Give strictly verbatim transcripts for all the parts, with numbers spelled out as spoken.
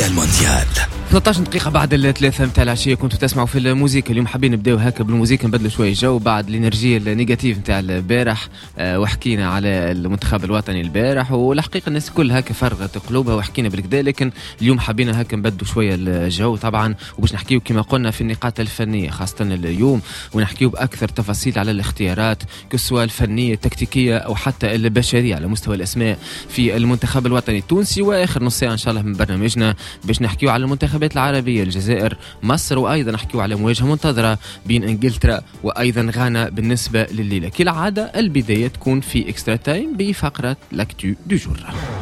المونديال. ثلاثة عشر دقيقة بعد الثلاثة متاع العشية كنتوا تسمعوا في الموسيقى. اليوم حابين نبداو هكا بالموسيقى، نبدلوا شوية الجو بعد الانرجية النيجاتيف متاع البارح. أه وحكينا على المنتخب الوطني البارح، والحقيقة الناس كل هكا فرغت قلوبها وحكينا بالكدا، لكن اليوم حابين هكا نبدلوا شوية الجو طبعا، وباش نحكيو كما قلنا في النقاط الفنية خاصة اليوم، ونحكيو بأكثر تفاصيل على الاختيارات كسواء الفنية التكتيكية أو حتى البشرية على مستوى الأسماء في المنتخب الوطني التونسي. وآخر نص ساعة إن شاء الله من برنامجنا باش نحكيو على المنتخبات العربية، الجزائر، مصر، وأيضا نحكيو على مواجهة منتظرة بين إنجلترا وأيضا غانا بالنسبة لليلة. كالعادة البداية تكون في إكسترا تايم بفقرة لاكتو دو جور.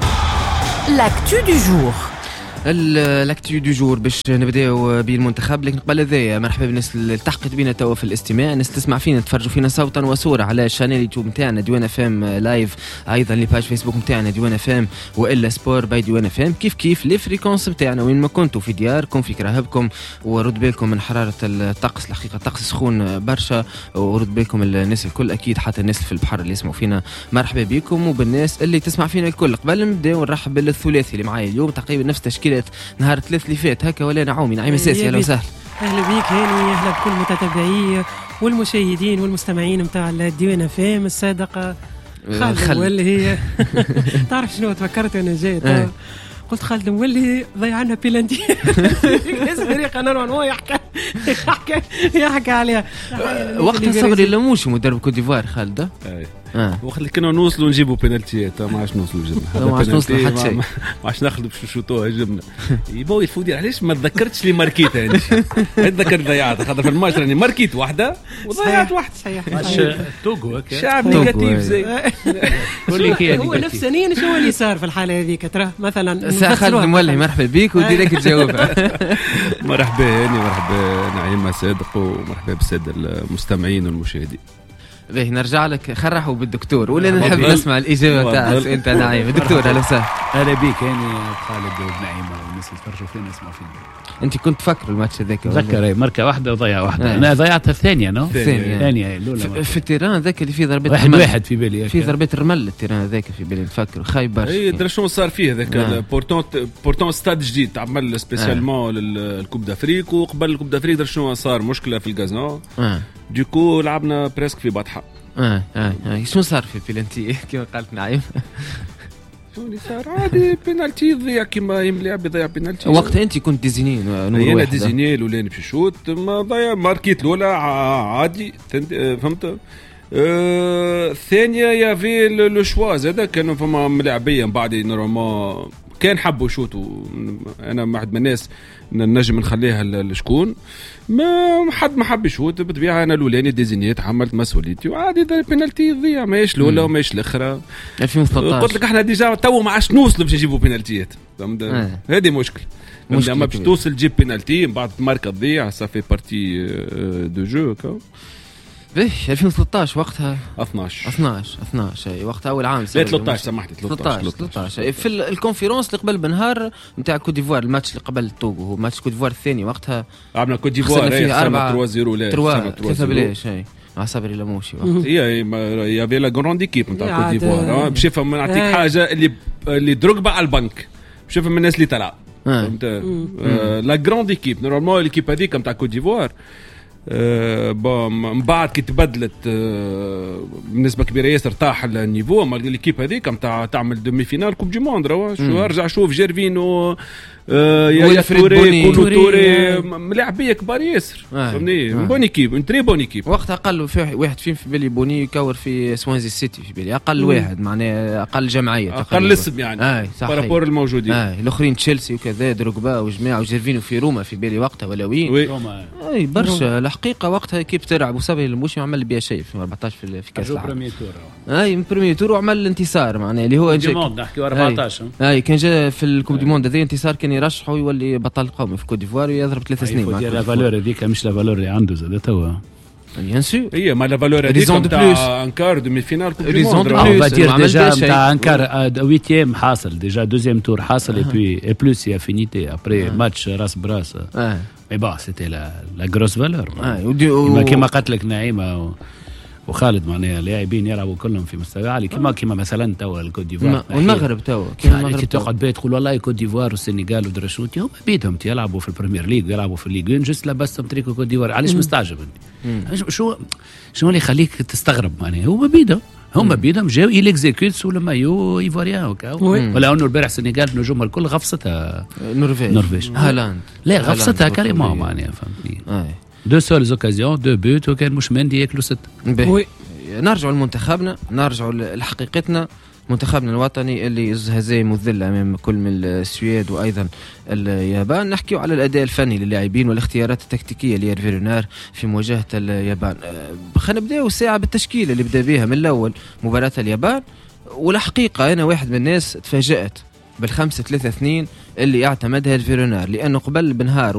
لاكتو دو جور الاكتيو دو جور باش نبداو بالمنتخب، لكن قبل ذا مرحبا بالناس اللي التحقت بينا توا في الاستماع، الناس تسمع فينا تفرجوا فينا صوتا وصوره على شانيل يوتيوب نتاعنا ديوان اف ام لايف، ايضا لي باج فيسبوك نتاعنا ديوان اف ام والا سبور باي ديوان اف ام، كيف كيف لي فريكونس نتاعنا وين ما كنتوا في دياركم في كراهبكم، ورد بالكم من حراره الطقس، الحقيقه الطقس سخون برشا، ورد بالكم الناس الكل اكيد حتى الناس في البحر اللي يسمعوا فينا مرحبا بكم، وبالناس اللي تسمع فينا الكل. قبل نبداو نرحب بالثلاثي اللي معايا اليوم تقريبا نفس تشكيله نهار الثلاث اللي فات هكا، ولا نعومي نعيم اساسي. اهلا وسهلا. اهلا بيك هاني، اهلا بكل المتتبعين والمشاهدين والمستمعين نتاع الديوان اف ام الصادقه. خالد مولي هي تعرف شنو تفكرت وانا جاي؟ قلت خالد مولي ضيع لنا بيلانتي فريق نورمال هو يحكي يحكي يحكي عليها وقت صبري لموش مدرب كوت ديفوار خالد. اه وقت اللي كنا نوصلوا نجيبوا بينالتيات ما عادش نوصلوا جبنا، ما عادش نوصلوا حتى شيء، ما عادش ناخذوا باش نشوطوها جبنا. يبوي الفودي علاش ما تذكرتش لي ماركيتها انت؟ اتذكر ضيعت خاطر في الماتش راني ماركيت واحده وضيعت واحده. صحيح ماتش توغو شعب نيجاتيف زي هو نفسانيا شو اللي صار في الحاله هذيك ترى مثلا. خالد مولي مرحبا بيك وديريك تجاوبها. مرحبا هاني، مرحبا نعيمه صادق، ومرحبا بالساده المستمعين والمشاهدين. باهي نرجع لك خرحوا بالدكتور ولا نحب نسمع الإجابة تاعك أنت نعيم. الدكتور أهلا وسهلا. أهلا بيك يعني خالد ونعيمة والناس اللي تفرجوا فينا يسمعوا فينا. أنت كنت تفكر الماتش ذاك؟ تذكر ماركة واحدة وضيع واحدة. أنا ضيعتها الثانية نو؟ الثانية الثانية الأولى. في التيران ذاك اللي فيه ضربات واحد رمل. واحد في بالي. في ضربات الرمل التيران ذاك في بالي نفكر خايب برشا. إيه درا شنو صار فيه ذاك بورتون بورتون ستاد جديد تعمل سبيسيالمون للكوب دافريك، وقبل الكوب دافريك درا شنو صار مشكلة في الغازون. ديكو لعبنا بريسك في بطحة. اه اه اه شنو صار في البيلانتي كما قالت نعيم؟ شنو صار عادي بينالتي ضيع كيما يملعب يضيع بينالتي. وقت انت كنت ديزيني نور واحد ديزيني الاولاني باش يشوت ما ضيع ماركيت الاولى عادي فهمت. الثانيه يا في لو شوا زاد كانوا فما ملاعبيه من بعد نورمال كان حبوا يشوتوا. انا واحد من الناس نجم نخليها لشكون ما حد ما حب يشوت بطبيعه. انا الاولاني ديزينيت عملت مسؤوليتي وعادي ذا بينالتي ضيع ماهيش الاولى وماهيش الاخرى. ألفين وثلاثة عشر قلت لك احنا ديجا تو ما عادش نوصلوا باش نجيبوا بينالتيات. آه. هذه مشكله لما باش توصل تجيب بينالتي من بعد ماركه تضيع صافي بارتي دو جو كا. باهي ألفين وثلاثة عشر وقتها اثناش اثناش اثناش اي وقتها اول عام. لا ثلاثة عشر سمحتي ثلاثة عشر ثلاثة عشر في الكونفيرونس اللي قبل بنهار نتاع كوت ديفوار، الماتش اللي قبل التوغو هو ماتش كوت ديفوار الثاني وقتها عملنا كوت ديفوار فيه أربعة ثلاثة صفر لا ثلاثة بلاش اي مع صبري لموشي وقت. هي يا بلا غراند ايكيب نتاع كوت ديفوار باش يفهم نعطيك حاجه اللي اللي دروغبا على البنك باش يفهم الناس اللي تلعب فهمت. لا غراند ايكيب نورمال ليكيب هذيك نتاع كوت ديفوار أه من بعد كي تبدلت أه بنسبه كبيره ياسر طاح النيفو مال ليكيب هذيك نتاع تعمل دومي فينال كوب دي موند. راه شو ارجع شوف جيرفينو أه يا توري كولو توري ملاعبيه كبار ياسر فهمني. بوني كيب ان تري بوني كيب. وقت اقل في واحد فين في بالي بوني يكور في سوانزي سيتي في بالي اقل مم. واحد معناه اقل جمعيه اقل اسم يعني آه بارابور الموجودين. اه الاخرين تشيلسي وكذا دروغبا وجماعه وجيرفينو في روما في بالي وقتها ولا وين اي برشا الحقيقه وقتها كيف تلعب وصبري الموشي عمل بها شيء في أربعة عشر في, في كاس العالم. اي من بريمير تور وعمل الانتصار معناه اللي هو نحكي أربعة عشر. اي كان جا في الكوب دي موند هذا انتصار كان يرشحه ويولي بطل قومي في كوت ديفوار ويضرب ثلاث سنين. لا فالور هذيك مش لا فالور اللي عنده زاد توا بيان سور هي ما لا فالور هذيك تاع انكار دومي فينال كوب دي موند on va dire déjà تاع انكار huitième حاصل ديجا دوزيام تور حاصل et puis et plus il a finité après match راس براس. Mais bon c'était la la grosse valeur. كما قالت لك نعيمة وخالد معناها لاعبين يلعبوا كلهم في مستوى عالي كما كما مثلا توا الكوت ديفوار والمغرب توا كي تقعد بيت تقول والله كوت ديفوار والسنغال ودرشوتي هم بيدهم يلعبوا في البريمير ليج يلعبوا في الليغ جست لبستهم تريكو كوت ديفوار علاش مستعجب انت شو شو اللي يخليك تستغرب معناها هو بيدهم هم بيدهم جاو يليكزيكوت سو المايو ايفواريان وكاو ولا انه البارح السنغال نجومها الكل غفصتها نرويج نرويج هالاند لا غفصتها كاريمون معناها فهمتني دو سولز اوكازيون دو بوت وكان مش مندي ياكلوا ستة. نرجعوا لمنتخبنا نرجعوا لحقيقتنا منتخبنا الوطني اللي هزيم مذل امام كل من السويد وايضا اليابان. نحكيوا على الاداء الفني للاعبين والاختيارات التكتيكيه ليرفي رينار في مواجهه اليابان. خلينا نبداو الساعه بالتشكيله اللي بدا بها من الاول مباراه اليابان. والحقيقه انا واحد من الناس تفاجات بالخمسة ثلاثة اثنين اللي اعتمدها يرفي رينار لانه قبل بنهار